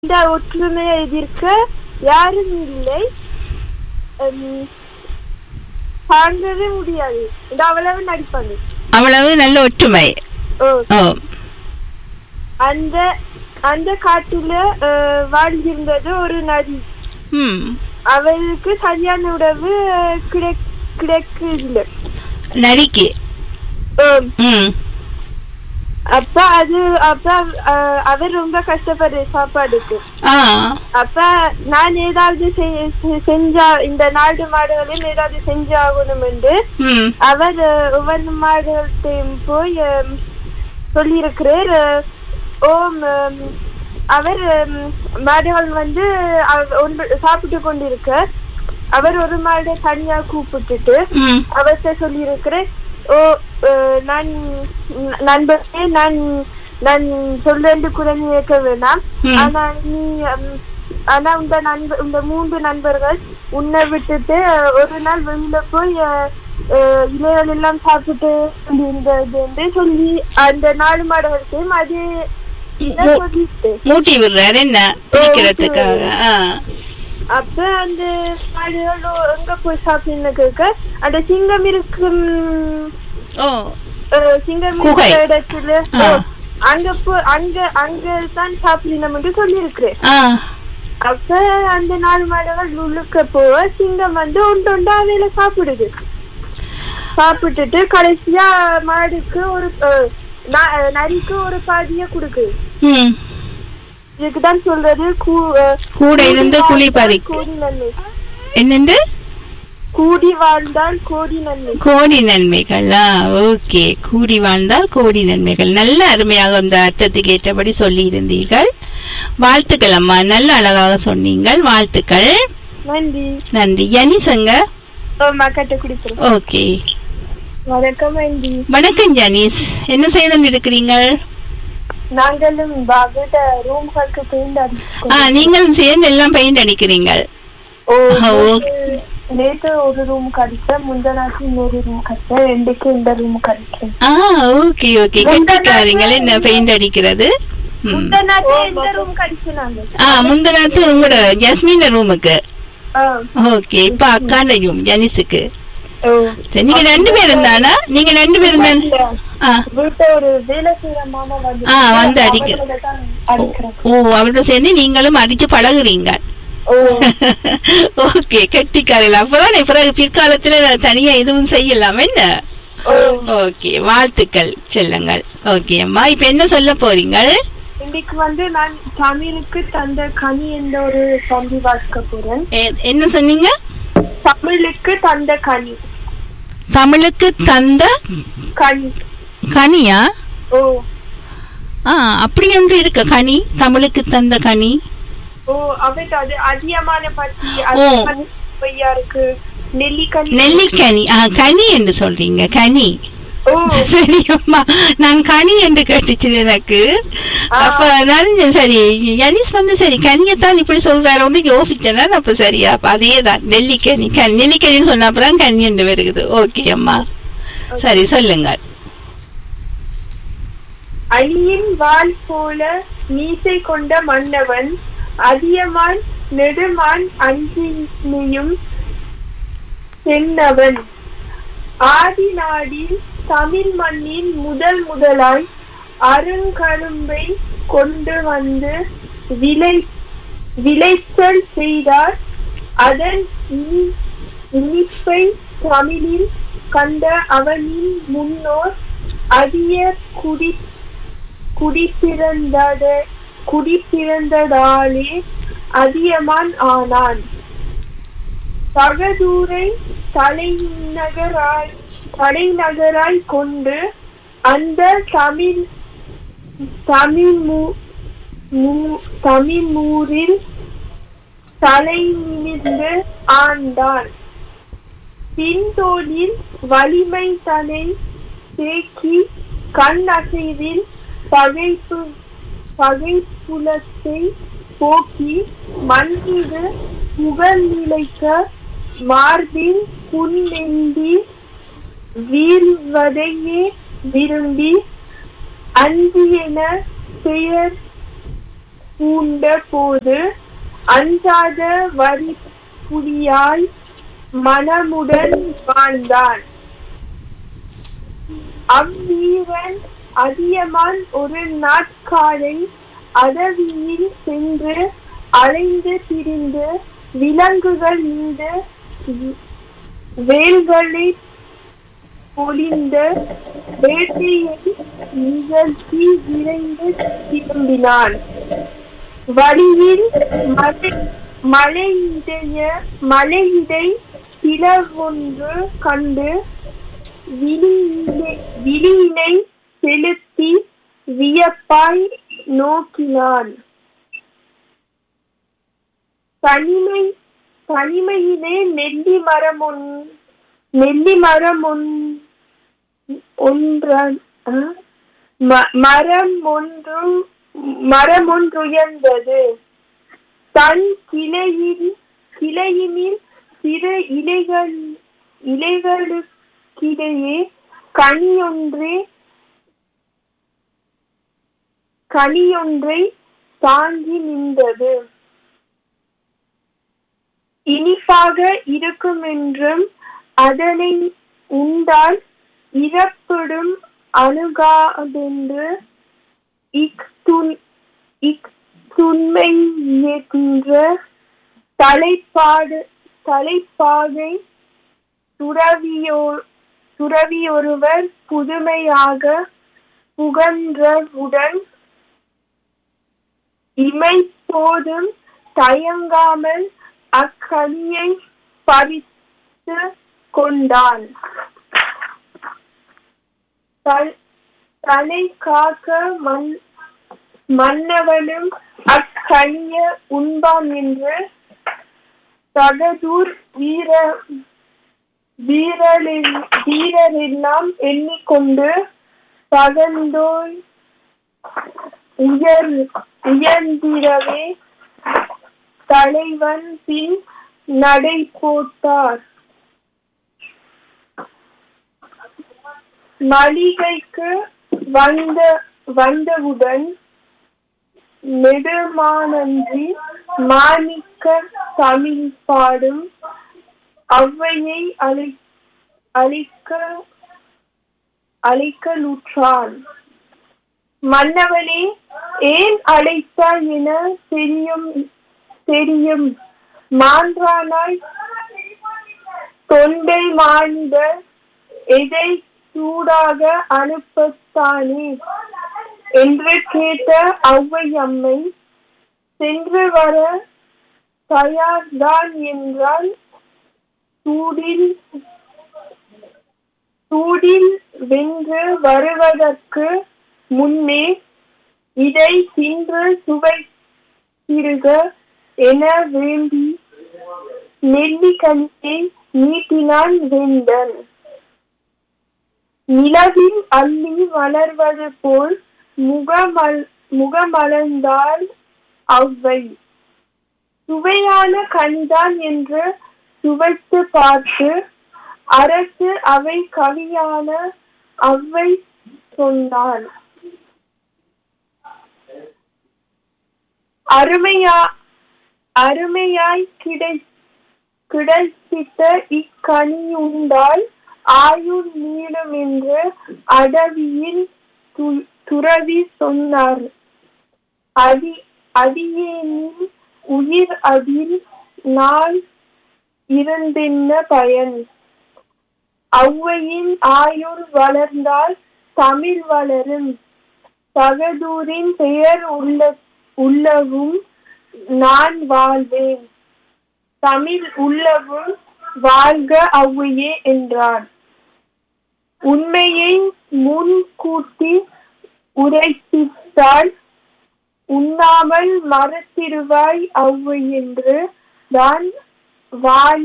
இந்த ஒற்றுமையை எதிர்க்க யாரும் இல்லை, தாங்கவே முடியாது. இந்த அவ்வளவு நடிப்பாங்க. அவ்வளவு நல்ல ஒற்றுமை. அந்த அந்த காட்டுல வாழ்ந்திருந்தது ஒரு நரி. அவருக்கு சரியான உணவு கிடைக்கவில்லை நரிக்கு. அப்ப அவர் ரொம்ப கஷ்டப்படுற சாப்பாடுக்கு. அப்ப நான் ஏதாவது செஞ்சா இந்த நாடு மாடுகளையும் ஏதாவது செஞ்சாகணும் என்று அவர் ஒவ்வொரு மாடுகள்டையும் போய் சொல்லியிருக்கிறார். அவர் மாடுகள் சாப்பிட்டு கொண்டிருக்க அவர் ஒரு மாடை தனியா கூப்பிட்டுட்டு அவர்கிட்ட சொல்லியிருக்கிறேன், நண்பர்களே, நான் சொல்றேன் கூட நீ கேட்க வேணாம். ஆனா இந்த 3 நண்பர்கள் உன்னை விட்டுட்டு ஒரு நாள் வெளியில போய் இலைகள் எல்லாம் சாப்பிட்டு இருந்தது சொல்லி அந்த 4 மாடுகளுக்கும் அதே மூட்டி விடுறாரு என்ன பிடிக்கிறதுக்காக. அப்ப அந்த மாடுகள் எங்க போய் சாப்பிட்டு கேட்க அந்த சிங்கம் இருக்கும் இடத்துல அங்கதான் சாப்பிடணும் என்று சொல்லி இருக்கிறேன். அப்ப அந்த 4 மாடுகள் உள்ளுக்க போக சிங்கம் ஒன்றொண்டா அவையில சாப்பிட்டுட்டு கடைசியா மாடுக்கு ஒரு நரிக்கு ஒரு பாதிய குடுக்கு. இதுக்குதான் சொல்றது கூட இருந்து குழி பறிக்கு என்னண்டு கூடி வாழ்ந்தால் கோடி நன்மை. கோடி நன்மைகளா? ஓகே, கூடி வாழ்ந்தால் கோடி நன்மைகள். நல்ல அருமையாக அந்த அர்த்தத்துக்கு ஏற்றபடி சொல்லி இருந்தீர்கள். வாழ்த்துக்கள் அம்மா, நல்ல அழகாக சொன்னீங்கள். வாழ்த்துக்கள். நன்றி. நன்றி. ஜனிசங்க ஓகே. வணக்கம். வணக்கம் ஜனிஸ், என்ன செய்து இருக்கிறீங்கள்? நாங்களும் ரூம்களுக்கு பெயிண்ட் அடிக்கிறோம். நீங்களும் சேர்ந்து எல்லாம் பெயிண்ட் அடிக்கிறீங்கள். நேற்று ஒரு ரூம் கடிச்சேன், முந்தநாட்டு இன்னொரு ரூம் கடிச்சேன், 2க்கு இந்த ரூம் கடிச்சேன். ஓகே ஓகே, கட்டிக்காரீங்களே என்ன பெயிண்ட் அடிக்கிறது. முந்தநாட்டு இந்த ரூம் கடிச்சேன். முந்தநாட்டு உங்களோட ஜஸ்மின் ரூமுக்கு. ஓகே, இப்ப அக்காண்டையும் ஜனிஸுக்கு. நீங்க 2 பேரும் தானா? நீங்க 2 பேரும் தான் வந்து அடிக்க. அவரோட சேர்ந்து நீங்களும் அடிச்சு பழகுறீங்க. ஓகே, கட்டிக்காரர்கள். அப்பதான் பிறகு பிற்காலத்துல தனியா எதுவும் செய்யலாம் என்ன. ஓகே, வாழ்த்துக்கள் செல்லுங்கள். ஓகே அம்மா, இப்ப என்ன சொல்ல போறீங்க? இன்னைக்கு நான் தமிழுக்கு தந்த கனி என்ற ஒரு பந்தி வாசிக்க போறேன். என்ன சொன்னீங்க? தமிழுக்கு தந்த கனி. தமிழுக்கு தந்த கனி. கனியா? அப்படி ஒன்று இருக்க கனி, தமிழுக்கு தந்த கனி. நெல்லிக்கனி. கனி என்று சொல்றீங்க, கனி. சரி அம்மா, நான் கனி என்று கேட்டுச்சு எனக்கு. அப்ப நான் சரி யனிஸ் சரி கனியத்தான் இப்படி சொல்றாரு யோசிச்சேன்னா. அப்ப சரியா அதேதான் நெல்லிக்கனி. நெல்லிக்கனின்னு சொன்ன அப்புறம் கனி என்று வருகுது. ஓகே அம்மா, சரி சொல்லுங்க. அணியின் வாள் போல மீசை கொண்ட மன்னவன் அதியமான் நெடுமான் அஞ்சினியும் சென்னவன் ஆதி நாடில் தமிழ் மண்ணின் முதலாய் அருங்கரும்பை கொண்டு வந்து விளைச்சல் செய்தார். அதன் இனிப்பை தமிழில் கண்ட அவனின் முன்னோர் அதியர் குடிப்பிறந்ததாலே அதியமான் ஆனான். பகதூரை தலைநகராய் கொண்டு அந்த தமிழ்மூரில் தலை நிமிர்ந்து ஆண்டான். பின்தோளில் வலிமை தனை தேக்கி கண் அசைவில் பகைப்புலத்தை போக்கி மண் மீது புகழ் நிலைக்க மார்பில் புன்னெந்தி வீழ்வதையே விரும்பி அஞ்சியென பூண்ட போது அஞ்சாத வரி புலியாய் மனமுடன் வாழ்ந்தான். அவ்வீரன் அதியமான் ஒரு நாட்காலை அடவியில் சென்று அலைந்து திரிந்து விலங்குகள் மீது வேல்களை பொழிந்த வேட்டையை நிகழ்த்தி விரைந்து திரும்பினான். வழியில் மலையிடை பிளவொன்று கண்டு விழியினை செலுத்தி வியப்பாய் நோக்கினான். தனிமையிலே நெல்லி மரமொன்றுயர்ந்தது. தன் கிளையினில் சிறு இலைகளுக்கிடையே கனியொன்றை தாங்கி நின்றது. இனிப்பாக இருக்குமென்றும் அதனை உண்டால் இறப்பிடும் அணுகாதென்று இத்துண்மையென்ற தலைப்பாகை துறவியொருவர் புதுமையாக புகன்றவுடன் இமைப்போதும் தயங்காமல் அக்கனியை பறித்து கொண்டான். தலை காக்க மன்னவனும் அக்கனிய உண்பான் என்று தகதூர் வீரரெல்லாம் எண்ணிக்கொண்டு பகந்தோய் உயர்ந்திடவே தலைவன் பின் நடை போட்டார். மளிகைக்கு வந்தவுடன் நெடுமானன்றி மாணிக்க தமிழ் பாடும் அவ்வையை அழைக்கலுற்றான். மன்னவனே, ஏன் அழைத்தாய் என தெரியும் மான்றானாய் தொண்டை மானிடர் எதை சூடாக அனுப்பத்தானே என்று கேட்ட அவ்வை அம்மை சென்று வர தயார்தான் என்றால் சூடில் வென்று வருவதற்கு முன்னே இதை தின்று சுவை திருக என வேண்டி நெல்லிக்கனியை நீட்டினான் வேந்தன். நிலவில் அள்ளி வளர்வது போல் முகமலர்ந்தாள் அவ்வை. சுவையான கனிதான் என்று சுவைத்து பார்த்து அரசு அவை கவியான அவ்வை சொன்னாள். அருமையாய் கிடைத்திட்ட இக்கனியுண்டால் ஆயுள் நீளும் என்று அடவியில் துறவி சொன்னார். அடியேனின் உயிர் அதில் நாள் இருந்தென்ன பயன்? ஔவையின் ஆயுள் வளர்ந்தால் தமிழ் வளரும். தகதூரின் பெயர் உள்ளவும் நான் வாழ்வேன். தமிழ் உள்ளவும் வாழ்க ஔவையே என்றார். உண்மையை முன்கூட்டி உரைத்தால் உண்ணாமல் மறத்திடுவாய் ஔவை என்று தான் வாழ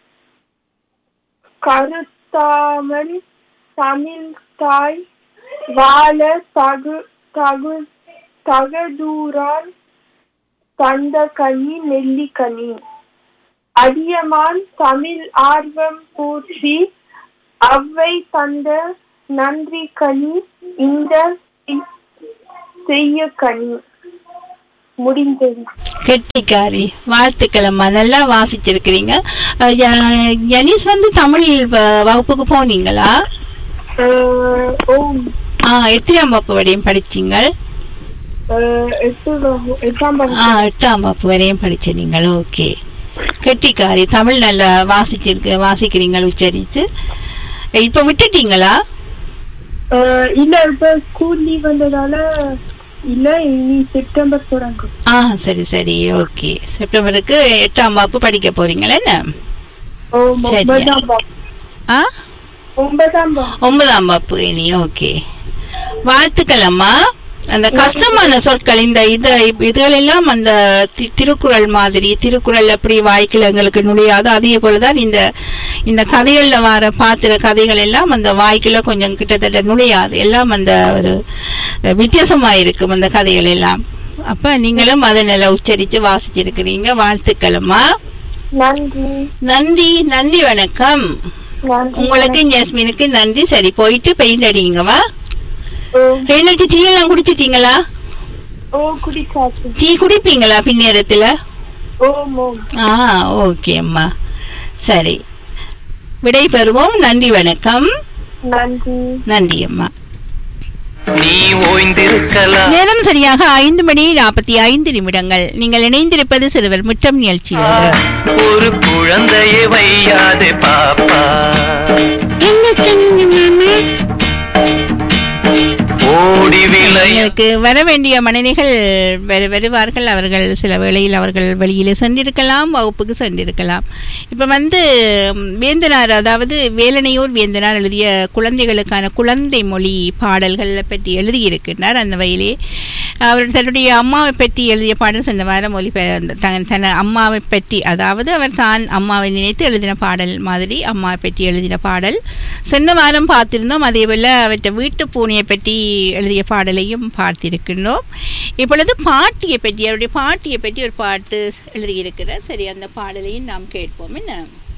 கருத்தாமல் தமிழ் தாய் வாழ தகதூரான் தந்த கனி நெல்லிக்கனி. அதியமான் தமிழ் ஆர்வம் போற்றி அவ்வை தந்த நன்றி கனி இந்த செய்ய கனி. முடிந்தது. கெட்டிக்காரி, வாழ்த்துக்கள் அம்மா, நல்லா வாசிச்சிருக்கிறீங்க. ஜெனிஸ் வந்து தமிழ் வகுப்புக்கு போனீங்களா? எத்தனாம் வகுப்பு வரையும் படிச்சீங்க? 8ஆம் வகுப்பு வரையும் படிச்சீங்க. ஓகே, கெட்டிக்காரி, தமிழ் நல்லா வாசிக்கிறீங்க உச்சரித்து. இப்ப விட்டுட்டீங்களா? இல்ல, இப்ப ஸ்கூல் லீவ் வந்ததால இல்ல, இனி செப்டம்பர் தொடங்கும். சரி சரி, ஓகே. செப்டம்பருக்கு 8ஆம் வகுப்பு படிக்க போறீங்களா? என்ன? 9ஆம் வகுப்பு இனி. ஓகே, வாழ்த்துக்கள் அம்மா. அந்த கஷ்டமான சொற்கள் இந்த இதுகளெல்லாம் அந்த திருக்குறள் மாதிரி, திருக்குறள் எப்படி வாய்க்கில் எங்களுக்கு நுழையாது, அதே போலதான் இந்த கதைகள்ல வர பாத்திர கதைகள் எல்லாம் அந்த வாய்க்கில கொஞ்சம் கிட்டத்தட்ட நுழையாது, எல்லாம் அந்த ஒரு வித்தியாசமா இருக்கும் அந்த கதைகள் எல்லாம். அப்ப நீங்களும் அதை நல்லா உச்சரித்து வாசிச்சிருக்கிறீங்க. வாழ்த்துக்களம்மா. நன்றி நன்றி, வணக்கம். உங்களுக்கு ஜாஸ்மினுக்கு நன்றி. சரி, போயிட்டு பெயிண்ட் அடிங்கவா. என்னட்டு டீ எல்லாம் குடிச்சிட்டீங்களா? டீ குடிப்பீங்களா பின்னேரத்துல? ஓகே அம்மா, சரி, விடை பெறுவோம். நன்றி, வணக்கம். நன்றி அம்மா. நேரம் சரியாக 5:45. நீங்கள் இணைந்திருப்பது சிறுவர் முற்றம் நிகழ்ச்சியோடு. ஒரு குழந்தையை வையாதே பாப்பா, எங்களுக்கு வர வேண்டிய மனிதர்கள் வருவார்கள். அவர்கள் சில வேளையில் அவர்கள் வெளியில சென்றிருக்கலாம், வகுப்புக்கு சென்றிருக்கலாம். இப்ப வந்து வேந்தனார், அதாவது வேலனையூர் வேந்தனார் எழுதிய குழந்தைகளுக்கான குழந்தை மொழி பாடல்கள் பற்றி எழுதியிருக்கின்றார். அந்த வகையிலே அவர் தன்னுடைய அம்மாவை பற்றி எழுதிய பாடல் சென்ற வாரம் தன் அம்மாவை பற்றி, அதாவது அவர் தான் அம்மாவை நினைத்து எழுதின பாடல் மாதிரி அம்மாவை பற்றி எழுதின பாடல் சென்ற வாரம் பார்த்திருந்தோம். அதேபோல அவற்றை வீட்டு பூனையை பற்றி எழுதிய பாடலையும் பார்த்திருக்கின்றோம். இப்பொழுது பாட்டியை பற்றி, அவருடைய பாட்டியை பற்றி ஒரு பாட்டு எழுதியிருக்கிறார். சரி, அந்த பாடலையும் நாம் கேட்போம். என்ன?